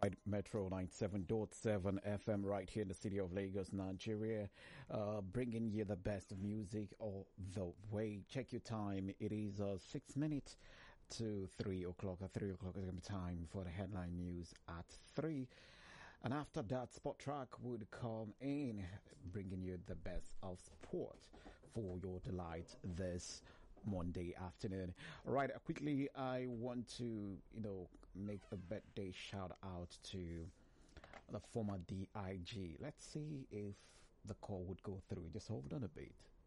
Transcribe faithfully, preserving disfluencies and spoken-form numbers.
Right, Metro ninety-seven point seven F M right here in the city of Lagos, Nigeria, uh, bringing you the best music all the way. Check your time. It is uh, six minutes to three o'clock. At three o'clock is going to be time for the headline news at three. And after that, Sport Track would come in, bringing you the best of sport for your delight this Monday afternoon. All right, quickly, I want to, you know, make a birthday shout out to the former D I G. Let's see if the call would go through. Just hold on a bit.